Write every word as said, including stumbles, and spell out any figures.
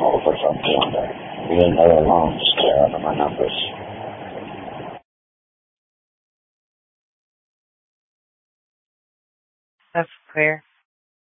call for something one day. You didn't know alone, just clear out of my numbers. That's clear.